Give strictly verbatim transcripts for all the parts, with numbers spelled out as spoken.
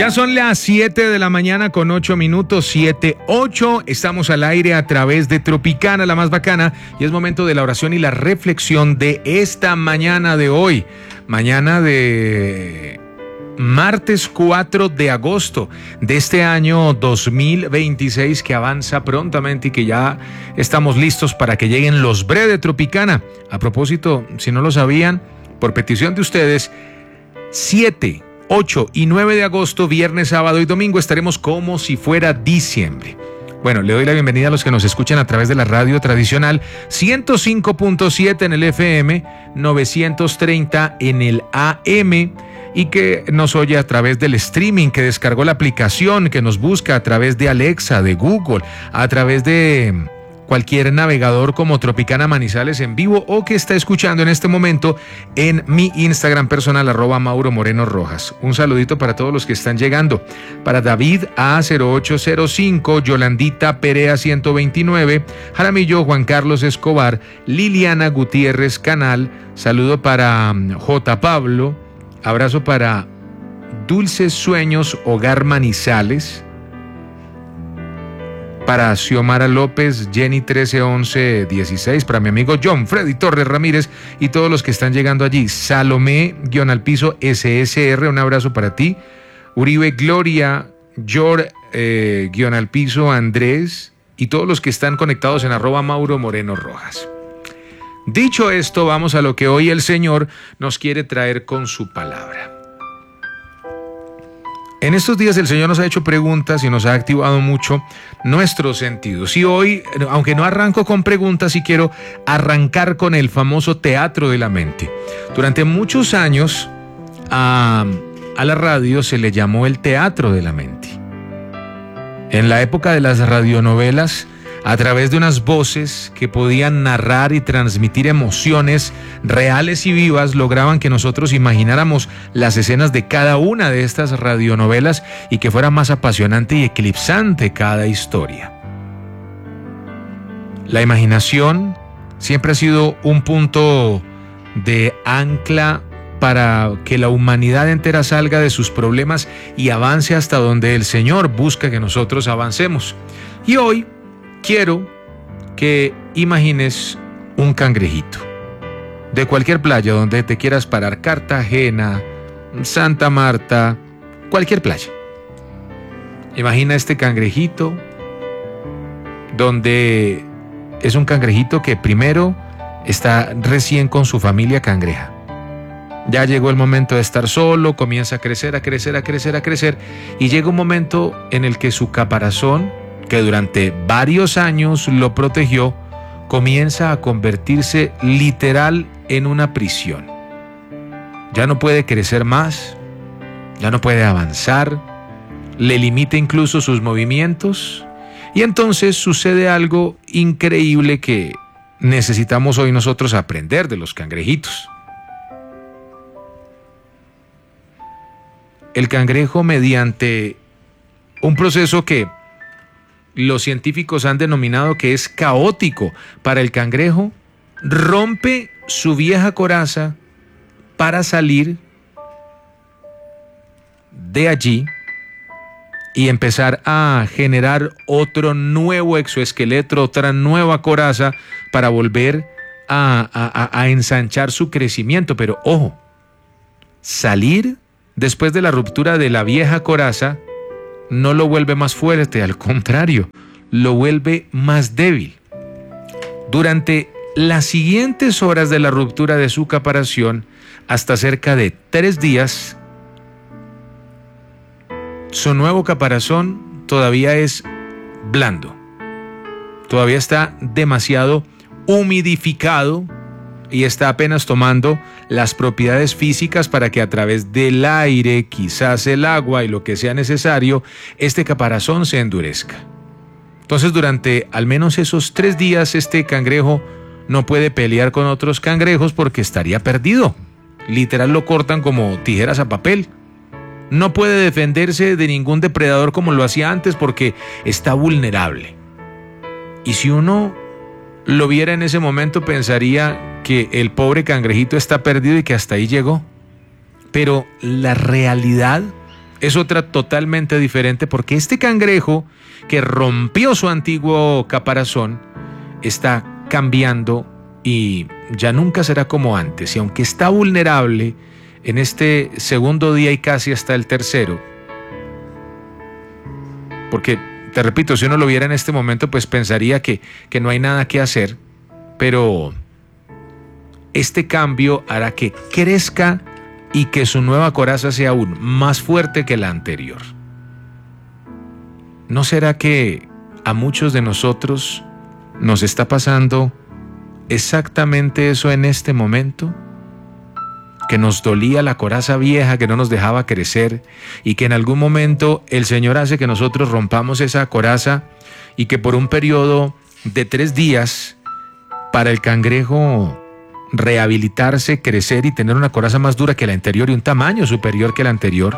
Ya son las siete de la mañana con ocho minutos, siete, ocho. Estamos al aire a través de Tropicana, la más bacana. Y es momento de la oración y la reflexión de esta mañana de hoy. Mañana de martes cuatro de agosto de este año dos mil veintiséis, que avanza prontamente y que ya estamos listos para que lleguen los Bre de Tropicana. A propósito, si no lo sabían, por petición de ustedes, siete, ocho y nueve de agosto, viernes, sábado y domingo, estaremos como si fuera diciembre. Bueno, le doy la bienvenida a los que nos escuchan a través de la radio tradicional, ciento cinco punto siete en el F M, novecientos treinta en el A M, y que nos oye a través del streaming, que descargó la aplicación, que nos busca a través de Alexa, de Google, a través de cualquier navegador como Tropicana Manizales en vivo, o que está escuchando en este momento en mi Instagram personal, arroba Mauro Moreno Rojas. Un saludito para todos los que están llegando. Para David A cero ocho cero cinco, Yolandita Perea ciento veintinueve, Jaramillo Juan Carlos Escobar, Liliana Gutiérrez Canal, saludo para J. Pablo, abrazo para Dulces Sueños Hogar Manizales, para Xiomara López, Jenny trece once dieciséis, para mi amigo John Freddy Torres Ramírez y todos los que están llegando allí. Salomé, guión al piso, S S R, un abrazo para ti. Uribe Gloria, Yor, eh, guión al piso, Andrés, y todos los que están conectados en arroba Mauro Moreno Rojas. Dicho esto, vamos a lo que hoy el Señor nos quiere traer con su palabra. En estos días el Señor nos ha hecho preguntas y nos ha activado mucho nuestros sentidos. Y hoy, aunque no arranco con preguntas, sí quiero arrancar con el famoso teatro de la mente. Durante muchos años a, a la radio se le llamó el teatro de la mente. En la época de las radionovelas, a través de unas voces que podían narrar y transmitir emociones reales y vivas, lograban que nosotros imagináramos las escenas de cada una de estas radionovelas y que fuera más apasionante y eclipsante cada historia. La imaginación siempre ha sido un punto de ancla para que la humanidad entera salga de sus problemas y avance hasta donde el Señor busca que nosotros avancemos. Y hoy quiero que imagines un cangrejito de cualquier playa donde te quieras parar, Cartagena, Santa Marta, cualquier playa. Imagina este cangrejito donde es un cangrejito que primero está recién con su familia cangreja. Ya llegó el momento de estar solo, comienza a crecer, a crecer, a crecer, a crecer, y llega un momento en el que su caparazón, que durante varios años lo protegió, comienza a convertirse literal en una prisión. Ya no puede crecer más, ya no puede avanzar, le limita incluso sus movimientos, y entonces sucede algo increíble que necesitamos hoy nosotros aprender de los cangrejitos. El cangrejo, mediante un proceso que los científicos han denominado que es caótico para el cangrejo, rompe su vieja coraza para salir de allí y empezar a generar otro nuevo exoesqueleto, otra nueva coraza para volver a, a, a ensanchar su crecimiento. Pero ojo, salir después de la ruptura de la vieja coraza no lo vuelve más fuerte, al contrario, lo vuelve más débil. Durante las siguientes horas de la ruptura de su caparación, hasta cerca de tres días, su nuevo caparazón todavía es blando, todavía está demasiado humidificado y está apenas tomando las propiedades físicas para que a través del aire, quizás el agua y lo que sea necesario, este caparazón se endurezca. Entonces, durante al menos esos tres días, este cangrejo no puede pelear con otros cangrejos porque estaría perdido. Literal, lo cortan como tijeras a papel. No puede defenderse de ningún depredador como lo hacía antes porque está vulnerable. Y si uno lo viera en ese momento, pensaría que el pobre cangrejito está perdido y que hasta ahí llegó. Pero la realidad es otra totalmente diferente, porque este cangrejo que rompió su antiguo caparazón está cambiando y ya nunca será como antes. Y aunque está vulnerable en este segundo día y casi hasta el tercero, porque te repito, si uno lo viera en este momento, pues pensaría que, que no hay nada que hacer, pero este cambio hará que crezca y que su nueva coraza sea aún más fuerte que la anterior. ¿No será que a muchos de nosotros nos está pasando exactamente eso en este momento? Que nos dolía la coraza vieja que no nos dejaba crecer y que en algún momento el Señor hace que nosotros rompamos esa coraza y que por un periodo de tres días para el cangrejo rehabilitarse, crecer y tener una coraza más dura que la anterior y un tamaño superior que la anterior.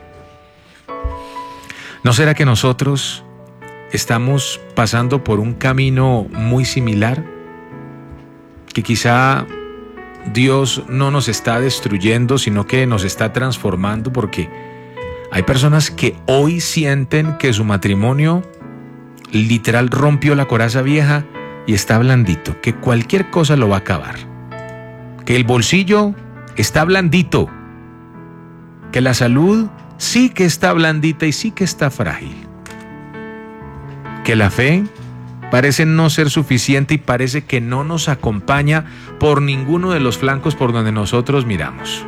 ¿No será que nosotros estamos pasando por un camino muy similar? Que quizá Dios no nos está destruyendo, sino que nos está transformando, porque hay personas que hoy sienten que su matrimonio literal rompió la coraza vieja y está blandito, que cualquier cosa lo va a acabar. Que el bolsillo está blandito, que la salud sí que está blandita y sí que está frágil, que la fe parece no ser suficiente y parece que no nos acompaña por ninguno de los flancos por donde nosotros miramos.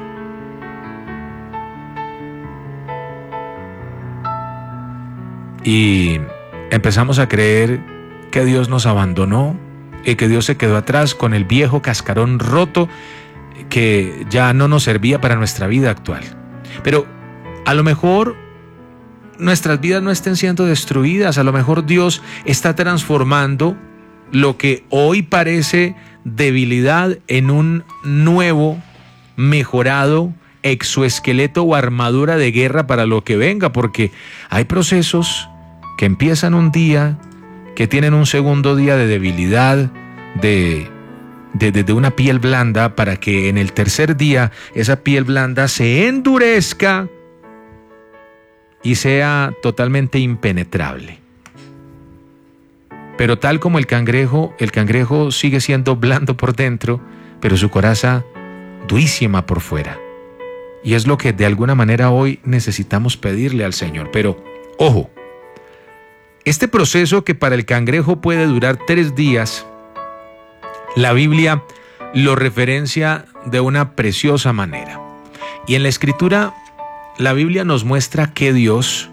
Y empezamos a creer que Dios nos abandonó y que Dios se quedó atrás con el viejo cascarón roto que ya no nos servía para nuestra vida actual. Pero a lo mejor nuestras vidas no estén siendo destruidas, a lo mejor Dios está transformando lo que hoy parece debilidad en un nuevo, mejorado exoesqueleto o armadura de guerra para lo que venga, porque hay procesos que empiezan un día, que tienen un segundo día de debilidad, de, de, de, de una piel blanda, para que en el tercer día esa piel blanda se endurezca y sea totalmente impenetrable. Pero tal como el cangrejo, el cangrejo sigue siendo blando por dentro, pero su coraza durísima por fuera. Y es lo que de alguna manera hoy necesitamos pedirle al Señor. Pero, ojo, este proceso que para el cangrejo puede durar tres días, la Biblia lo referencia de una preciosa manera. Y en la Escritura, la Biblia nos muestra que Dios,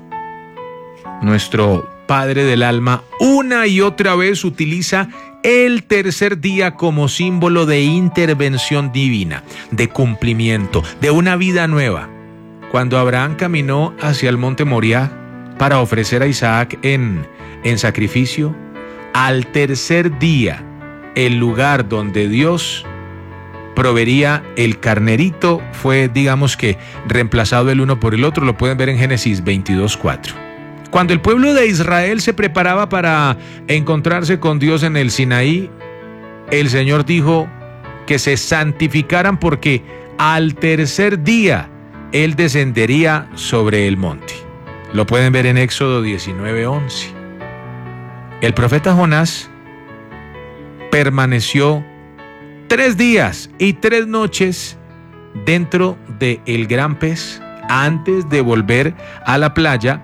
nuestro Padre del alma, una y otra vez utiliza el tercer día como símbolo de intervención divina, de cumplimiento, de una vida nueva. Cuando Abraham caminó hacia el monte Moriah para ofrecer a Isaac en, en sacrificio, al tercer día, el lugar donde Dios proveería el carnerito fue, digamos que, reemplazado el uno por el otro. Lo pueden ver en Génesis veintidós cuatro. Cuando el pueblo de Israel se preparaba para encontrarse con Dios en el Sinaí, el Señor dijo que se santificaran porque al tercer día Él descendería sobre el monte. Lo pueden ver en Éxodo diecinueve once. El profeta Jonás permaneció tres días y tres noches dentro del gran pez antes de volver a la playa.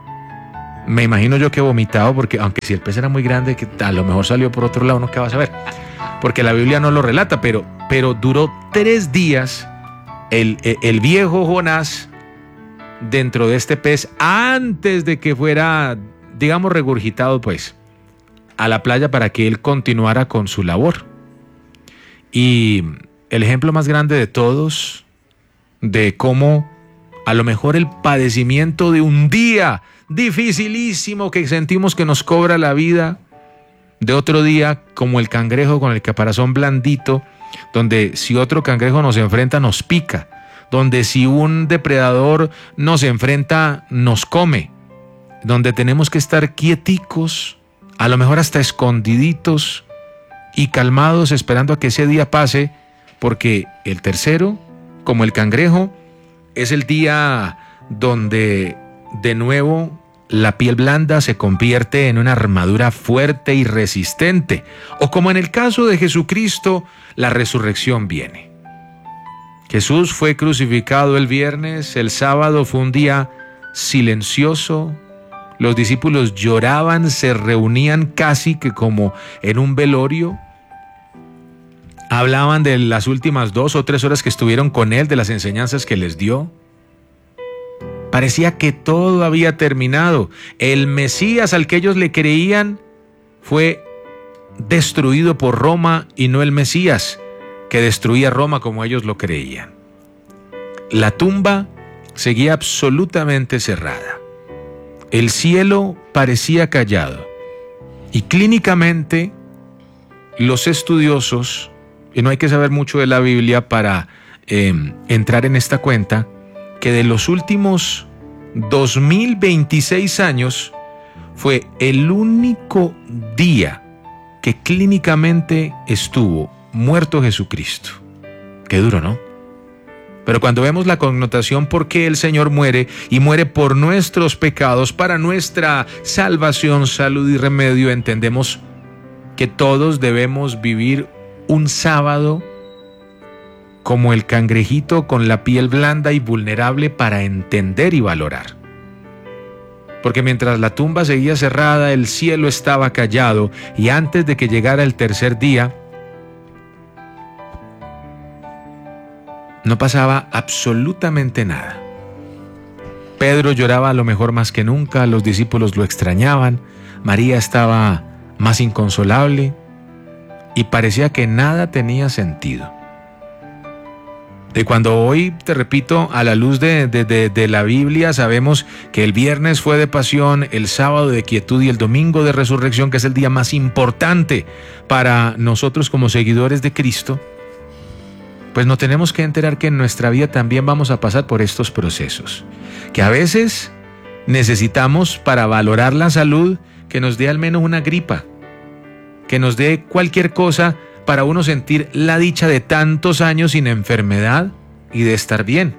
Me imagino yo que vomitado, porque aunque si el pez era muy grande, que a lo mejor salió por otro lado, no qué va a saber, porque la Biblia no lo relata, pero, pero duró tres días el, el, el viejo Jonás dentro de este pez antes de que fuera, digamos, regurgitado pues a la playa para que él continuara con su labor. Y el ejemplo más grande de todos de cómo a lo mejor el padecimiento de un día dificilísimo que sentimos que nos cobra la vida, de otro día como el cangrejo con el caparazón blandito, donde si otro cangrejo nos enfrenta nos pica, donde si un depredador nos enfrenta nos come, donde tenemos que estar quieticos, a lo mejor hasta escondiditos y calmados esperando a que ese día pase, porque el tercero, como el cangrejo, es el día donde de nuevo la piel blanda se convierte en una armadura fuerte y resistente, o como en el caso de Jesucristo, la resurrección viene. Jesús fue crucificado el viernes, el sábado fue un día silencioso, los discípulos lloraban, se reunían casi que como en un velorio, hablaban de las últimas dos o tres horas que estuvieron con él, de las enseñanzas que les dio. Parecía que todo había terminado. El Mesías al que ellos le creían fue destruido por Roma y no el Mesías que destruía Roma como ellos lo creían. La tumba seguía absolutamente cerrada. El cielo parecía callado. Y clínicamente los estudiosos, y no hay que saber mucho de la Biblia para eh, entrar en esta cuenta, que de los últimos dos mil veintiséis años fue el único día que clínicamente estuvo muerto Jesucristo. Qué duro, ¿no? Pero cuando vemos la connotación por qué el Señor muere, y muere por nuestros pecados, para nuestra salvación, salud y remedio, entendemos que todos debemos vivir un sábado como el cangrejito con la piel blanda y vulnerable para entender y valorar. Porque mientras la tumba seguía cerrada, el cielo estaba callado, y antes de que llegara el tercer día, no pasaba absolutamente nada. Pedro lloraba a lo mejor más que nunca, los discípulos lo extrañaban, María estaba más inconsolable, y parecía que nada tenía sentido. De cuando hoy, te repito, a la luz de, de, de, de la Biblia, sabemos que el viernes fue de pasión, el sábado de quietud y el domingo de resurrección, que es el día más importante para nosotros como seguidores de Cristo, pues nos tenemos que enterar que en nuestra vida también vamos a pasar por estos procesos, que a veces necesitamos, para valorar la salud, que nos dé al menos una gripa, que nos dé cualquier cosa para uno sentir la dicha de tantos años sin enfermedad y de estar bien.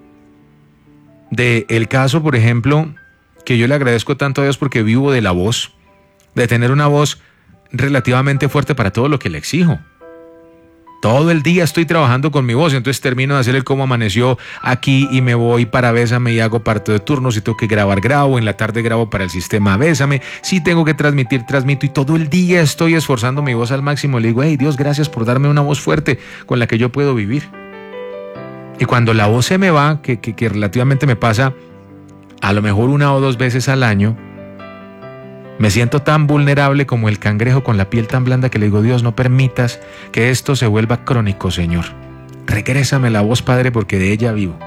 De el caso, por ejemplo, que yo le agradezco tanto a Dios porque vivo de la voz, de tener una voz relativamente fuerte para todo lo que le exijo. Todo el día estoy trabajando con mi voz, entonces termino de hacer el cómo amaneció aquí y me voy para Bésame y hago parte de turnos. Si tengo que grabar, grabo, en la tarde grabo para el sistema Bésame, si tengo que transmitir, transmito, y todo el día estoy esforzando mi voz al máximo. Le digo, hey Dios, gracias por darme una voz fuerte con la que yo puedo vivir. Y cuando la voz se me va, que, que, que relativamente me pasa a lo mejor una o dos veces al año, me siento tan vulnerable como el cangrejo con la piel tan blanda que le digo, Dios, no permitas que esto se vuelva crónico, Señor. Regrésame la voz, Padre, porque de ella vivo.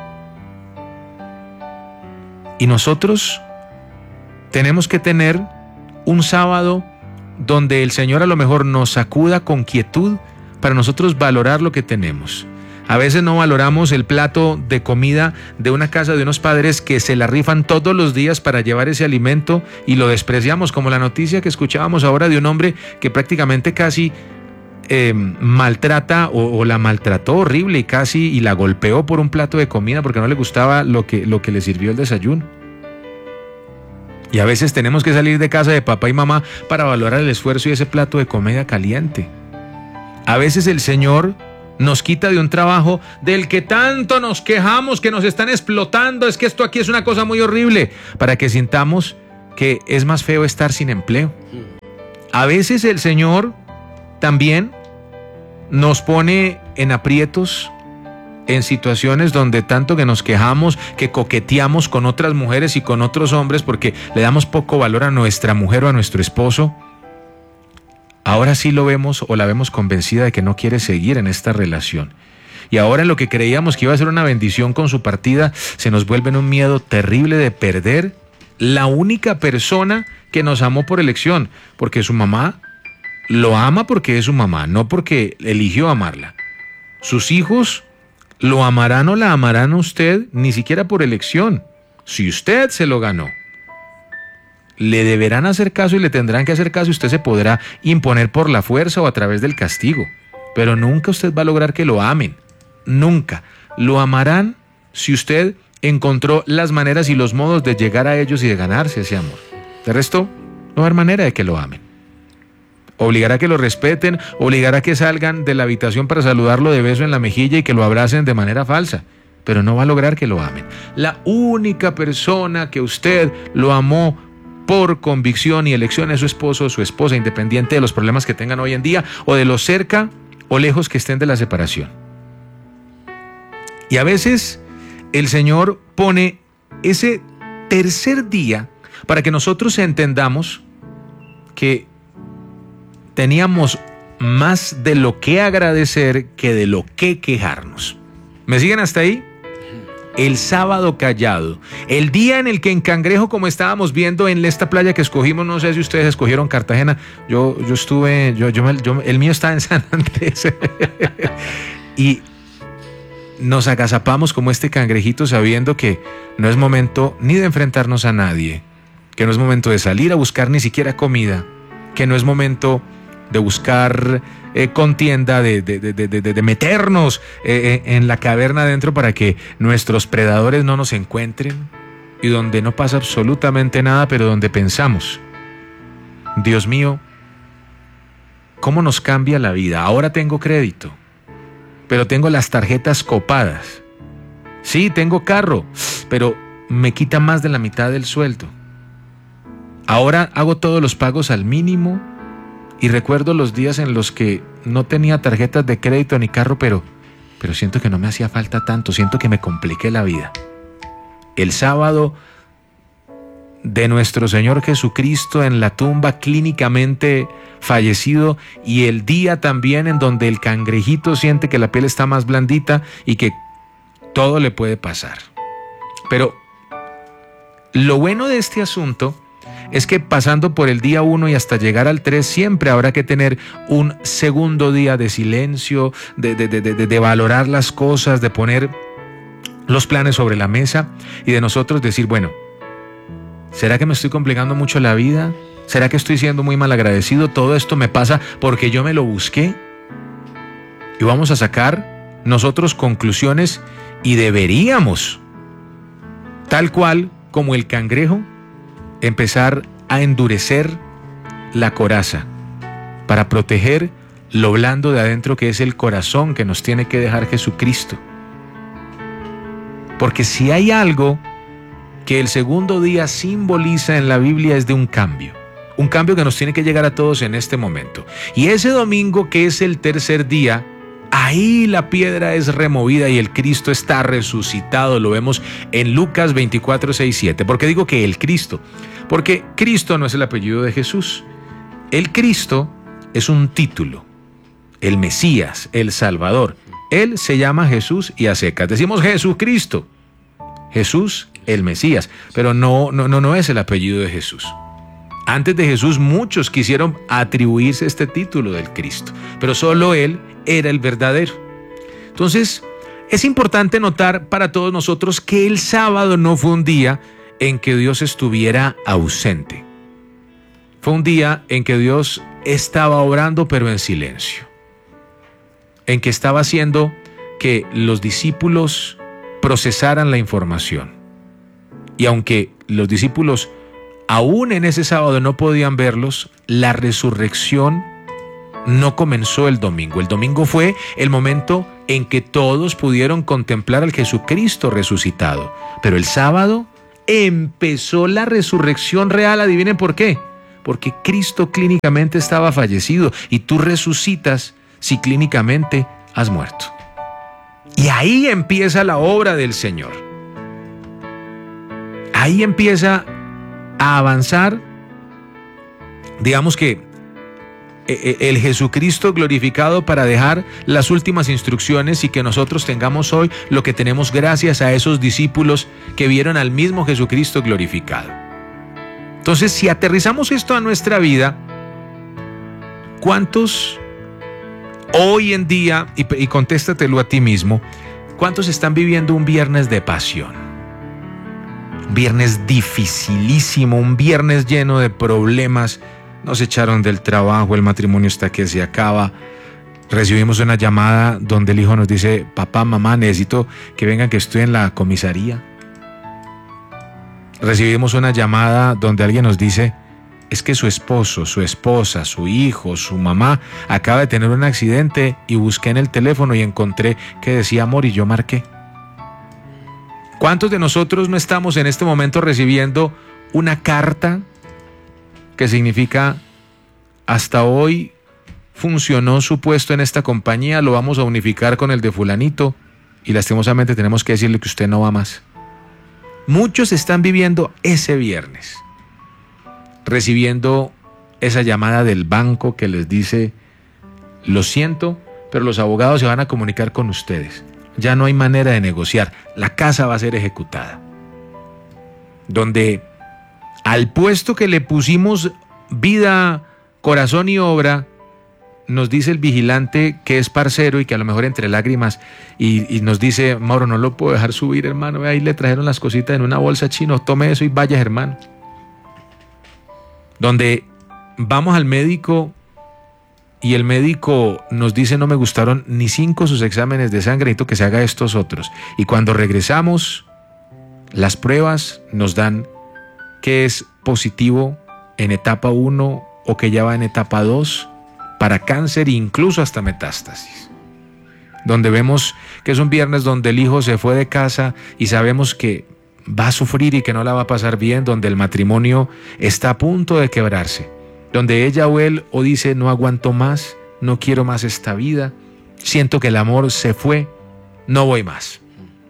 Y nosotros tenemos que tener un sábado donde el Señor a lo mejor nos sacuda con quietud para nosotros valorar lo que tenemos. A veces no valoramos el plato de comida de una casa de unos padres que se la rifan todos los días para llevar ese alimento y lo despreciamos, como la noticia que escuchábamos ahora de un hombre que prácticamente casi eh, maltrata o, o la maltrató horrible y casi y la golpeó por un plato de comida porque no le gustaba lo que, lo que le sirvió el desayuno. Y a veces tenemos que salir de casa de papá y mamá para valorar el esfuerzo y ese plato de comida caliente. A veces el Señor nos quita de un trabajo del que tanto nos quejamos, que nos están explotando, es que esto aquí es una cosa muy horrible, para que sintamos que es más feo estar sin empleo. A veces el Señor también nos pone en aprietos, en situaciones donde tanto que nos quejamos, que coqueteamos con otras mujeres y con otros hombres porque le damos poco valor a nuestra mujer o a nuestro esposo. Ahora sí lo vemos o la vemos convencida de que no quiere seguir en esta relación. Y ahora en lo que creíamos que iba a ser una bendición con su partida, se nos vuelve en un miedo terrible de perder la única persona que nos amó por elección, porque su mamá lo ama porque es su mamá, no porque eligió amarla. Sus hijos lo amarán o la amarán a usted ni siquiera por elección, si usted se lo ganó. Le deberán hacer caso y le tendrán que hacer caso y usted se podrá imponer por la fuerza o a través del castigo. Pero nunca usted va a lograr que lo amen. Nunca. Lo amarán si usted encontró las maneras y los modos de llegar a ellos y de ganarse ese amor. De resto, no va a haber manera de que lo amen. Obligará a que lo respeten, obligará a que salgan de la habitación para saludarlo de beso en la mejilla y que lo abracen de manera falsa, pero no va a lograr que lo amen. La única persona que usted lo amó por convicción y elección es su esposo o su esposa, independiente de los problemas que tengan hoy en día o de lo cerca o lejos que estén de la separación. Y a veces el Señor pone ese tercer día para que nosotros entendamos que teníamos más de lo que agradecer que de lo que quejarnos. ¿Me siguen hasta ahí? El sábado callado, el día en el que en Cangrejo, como estábamos viendo en esta playa que escogimos, no sé si ustedes escogieron Cartagena, yo, yo estuve, yo, yo, yo, el mío está en San Andrés, y nos agazapamos como este cangrejito sabiendo que no es momento ni de enfrentarnos a nadie, que no es momento de salir a buscar ni siquiera comida, que no es momento de buscar eh, contienda, de, de, de, de, de, de meternos eh, en la caverna adentro para que nuestros predadores no nos encuentren, y donde no pasa absolutamente nada, pero donde pensamos, Dios mío, ¿cómo nos cambia la vida? Ahora tengo crédito, pero tengo las tarjetas copadas. Sí, tengo carro, pero me quita más de la mitad del sueldo. Ahora hago todos los pagos al mínimo. Y recuerdo los días en los que no tenía tarjetas de crédito ni carro, pero, pero siento que no me hacía falta tanto, siento que me compliqué la vida. El sábado de nuestro Señor Jesucristo en la tumba clínicamente fallecido, y el día también en donde el cangrejito siente que la piel está más blandita y que todo le puede pasar. Pero lo bueno de este asunto es que pasando por el día uno y hasta llegar al tres, siempre habrá que tener un segundo día de silencio, de, de, de, de, de valorar las cosas, de poner los planes sobre la mesa y de nosotros decir, bueno, ¿será que me estoy complicando mucho la vida? ¿Será que estoy siendo muy mal agradecido? ¿Todo esto me pasa porque yo me lo busqué? Y vamos a sacar nosotros conclusiones, y deberíamos, tal cual como el cangrejo, empezar a endurecer la coraza para proteger lo blando de adentro, que es el corazón que nos tiene que dejar Jesucristo. Porque si hay algo que el segundo día simboliza en la Biblia es de un cambio, un cambio que nos tiene que llegar a todos en este momento. Y ese domingo, que es el tercer día, ahí la piedra es removida y el Cristo está resucitado. Lo vemos en Lucas veinticuatro, seis, siete. ¿Por qué digo que el Cristo? Porque Cristo no es el apellido de Jesús. El Cristo es un título. El Mesías, el Salvador. Él se llama Jesús y a secas decimos Jesucristo. Jesús, el Mesías. Pero no, no, no, no es el apellido de Jesús. Antes de Jesús muchos quisieron atribuirse este título del Cristo, pero solo Él era el verdadero. Entonces, es importante notar para todos nosotros que el sábado no fue un día en que Dios estuviera ausente. Fue un día en que Dios estaba orando, pero en silencio. En que estaba haciendo que los discípulos procesaran la información. Y aunque los discípulos aún en ese sábado no podían verlos, la resurrección no comenzó el domingo. El domingo fue el momento en que todos pudieron contemplar al Jesucristo resucitado. Pero el sábado empezó la resurrección real. ¿Adivinen por qué? Porque Cristo clínicamente estaba fallecido y tú resucitas si clínicamente has muerto. Y ahí empieza la obra del Señor. Ahí empieza a avanzar, digamos que el Jesucristo glorificado, para dejar las últimas instrucciones y que nosotros tengamos hoy lo que tenemos gracias a esos discípulos que vieron al mismo Jesucristo glorificado. Entonces, si aterrizamos esto a nuestra vida, ¿cuántos hoy en día, y, y contéstatelo a ti mismo, cuántos están viviendo un viernes de pasión? Un viernes dificilísimo, un viernes lleno de problemas. Nos echaron del trabajo, el matrimonio está que se acaba. Recibimos una llamada donde el hijo nos dice: papá, mamá, necesito que vengan, que estoy en la comisaría. recibimos una llamada donde alguien nos dice, es que su esposo, su esposa, su hijo, su mamá acaba de tener un accidente y busqué en el teléfono y encontré que decía amor y yo marqué. ¿Cuántos de nosotros no estamos en este momento recibiendo una carta que significa hasta hoy funcionó su puesto en esta compañía, lo vamos a unificar con el de fulanito y lastimosamente tenemos que decirle que usted no va más? Muchos están viviendo ese viernes, recibiendo esa llamada del banco que les dice, lo siento, pero los abogados se van a comunicar con ustedes. Ya no hay manera de negociar, la casa va a ser ejecutada. Donde al puesto que le pusimos vida, corazón y obra, nos dice el vigilante que es parcero y que a lo mejor entre lágrimas y, y nos dice, Mauro, no lo puedo dejar subir, hermano, ahí le trajeron las cositas en una bolsa chino, tome eso y vaya, hermano. Donde vamos al médico y el médico nos dice, no me gustaron ni cinco sus exámenes de sangre, necesito que se haga estos otros. Y cuando regresamos, las pruebas nos dan que es positivo en etapa uno o que ya va en etapa dos para cáncer e incluso hasta metástasis. Donde vemos que es un viernes donde el hijo se fue de casa y sabemos que va a sufrir y que no la va a pasar bien, donde el matrimonio está a punto de quebrarse, donde ella o él o dice, no aguanto más, no quiero más esta vida, siento que el amor se fue, no voy más.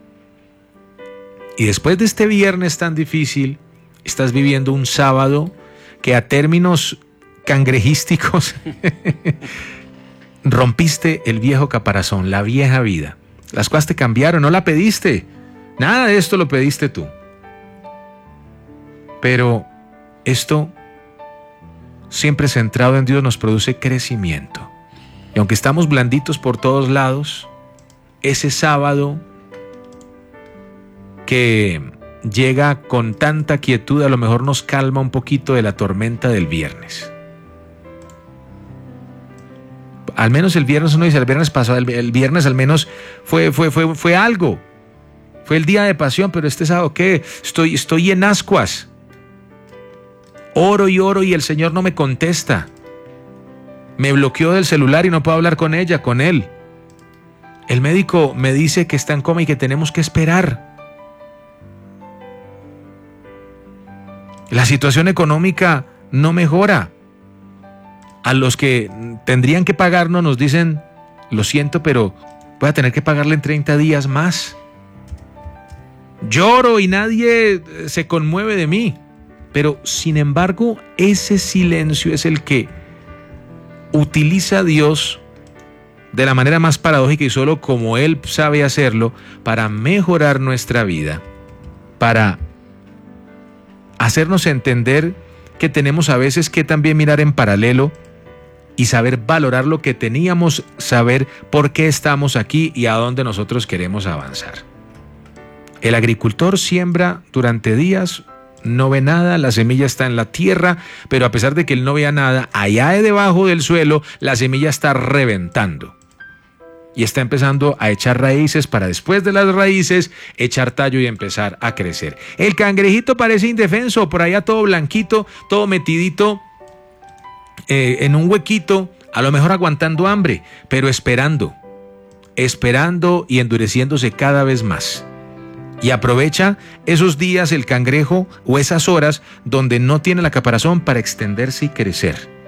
Y después de este viernes tan difícil, estás viviendo un sábado que a términos cangrejísticos rompiste el viejo caparazón, la vieja vida. Las cosas te cambiaron, no la pediste. Nada de esto lo pediste tú. Pero esto, siempre centrado en Dios, nos produce crecimiento. Y aunque estamos blanditos por todos lados, ese sábado que llega con tanta quietud, a lo mejor nos calma un poquito de la tormenta del viernes. Al menos el viernes, uno dice, el viernes pasado, el, el viernes al menos fue, fue, fue, fue algo. Fue el día de pasión, pero este sábado, ¿qué? Estoy, estoy en ascuas. Oro y oro y el Señor no me contesta. Me bloqueó del celular y no puedo hablar con ella, con él. El médico me dice que está en coma y que tenemos que esperar. La situación económica no mejora. A los que tendrían que pagarnos nos dicen, lo siento, pero voy a tener que pagarle en treinta días más. Lloro y nadie se conmueve de mí. Pero, sin embargo, ese silencio es el que utiliza Dios de la manera más paradójica y solo como Él sabe hacerlo para mejorar nuestra vida, para hacernos entender que tenemos a veces que también mirar en paralelo y saber valorar lo que teníamos, saber por qué estamos aquí y a dónde nosotros queremos avanzar. El agricultor siembra durante días, no ve nada, la semilla está en la tierra, pero a pesar de que él no vea nada, allá debajo del suelo la semilla está reventando y está empezando a echar raíces para después de las raíces echar tallo y empezar a crecer. El cangrejito parece indefenso, por allá todo blanquito, todo metidito eh, en un huequito, a lo mejor aguantando hambre, pero esperando, esperando y endureciéndose cada vez más. Y aprovecha esos días el cangrejo o esas horas donde no tiene la caparazón para extenderse y crecer.